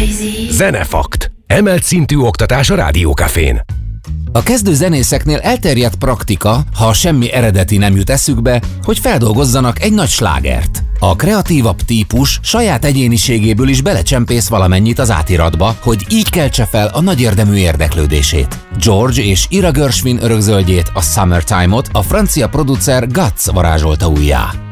Zenefakt. Emelt szintű oktatás a Rádiókafén. A kezdő zenészeknél elterjedt praktika, ha semmi eredeti nem jut eszükbe, hogy feldolgozzanak egy nagy slágert. A kreatívabb típus saját egyéniségéből is belecsempész valamennyit az átiratba, hogy így keltse fel a nagy érdemű érdeklődését. George és Ira Gershwin örökzöldjét, a Summertime-ot a francia producer Guts varázsolta újjá.